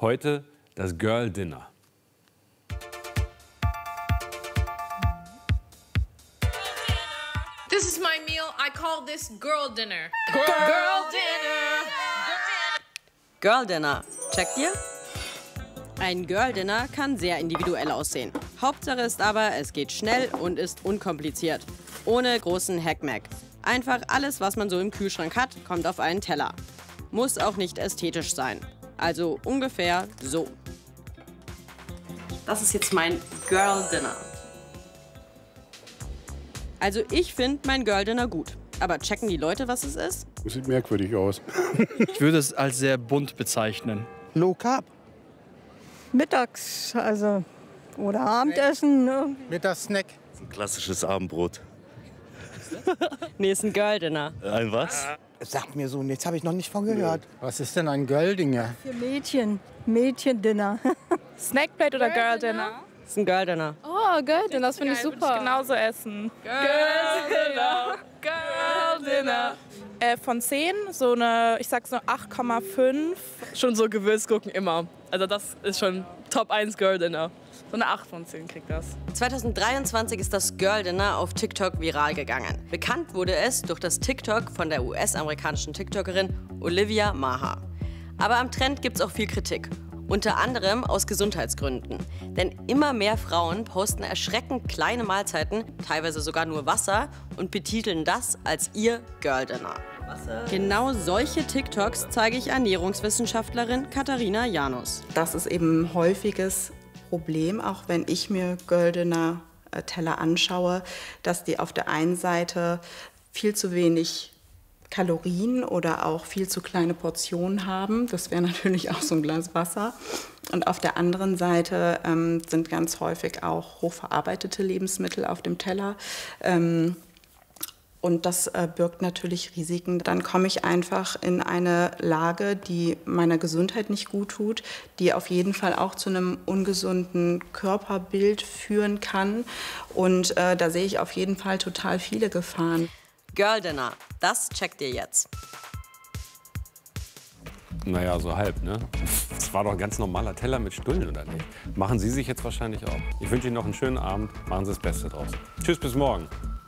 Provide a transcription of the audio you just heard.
Heute das Girl Dinner. This is my meal. I call this girl dinner. Girl Dinner. Girl Dinner. Checkt ihr? Ein Girl Dinner kann sehr individuell aussehen. Hauptsache ist aber, es geht schnell und ist unkompliziert. Ohne großen Hackmack. Einfach alles, was man so im Kühlschrank hat, kommt auf einen Teller. Muss auch nicht ästhetisch sein. Also ungefähr so. Das ist jetzt mein Girl Dinner. Also ich finde mein Girl Dinner gut. Aber checken die Leute, was es ist? Das sieht merkwürdig aus. Ich würde es als sehr bunt bezeichnen. Low Carb. Mittags, also oder Abendessen. Ne? Mittagssnack. Ein klassisches Abendbrot. Nee, ist ein Girl Dinner. Ein was? Sagt mir so nichts, habe ich noch nicht von gehört. Was ist denn ein Girl-Dinger? Für Mädchen, Mädchendinner. Snackplate oder Girl Dinner? Das ist ein Girl Dinner. Oh, Girl Dinner, das finde ich super. Ich genauso essen. Girl Dinner. Girl Dinner. Von 10, so eine, ich sag so 8,5. Schon so Gewürzgurken immer. Also das ist schon Top 1 Girl Dinner. So eine 8 von 10 kriegt das. 2023 ist das Girl Dinner auf TikTok viral gegangen. Bekannt wurde es durch das TikTok von der US-amerikanischen TikTokerin Olivia Maha. Aber am Trend gibt es auch viel Kritik. Unter anderem aus Gesundheitsgründen. Denn immer mehr Frauen posten erschreckend kleine Mahlzeiten, teilweise sogar nur Wasser, und betiteln das als ihr Girl Dinner. Genau solche TikToks zeige ich Ernährungswissenschaftlerin Katharina Janus. Das ist eben ein häufiges Problem, auch wenn ich mir Girl Dinner Teller anschaue, dass die auf der einen Seite viel zu wenig Kalorien oder auch viel zu kleine Portionen haben. Das wäre natürlich auch so ein Glas Wasser. Und auf der anderen Seite sind ganz häufig auch hochverarbeitete Lebensmittel auf dem Teller. Und das birgt natürlich Risiken. Dann komme ich einfach in eine Lage, die meiner Gesundheit nicht gut tut, die auf jeden Fall auch zu einem ungesunden Körperbild führen kann. Und da sehe ich auf jeden Fall total viele Gefahren. Girl Dinner, das checkt ihr jetzt. Naja, so halb, ne? Das war doch ein ganz normaler Teller mit Stullen, oder nicht? Machen Sie sich jetzt wahrscheinlich auch. Ich wünsche Ihnen noch einen schönen Abend. Machen Sie das Beste draus. Tschüss, bis morgen.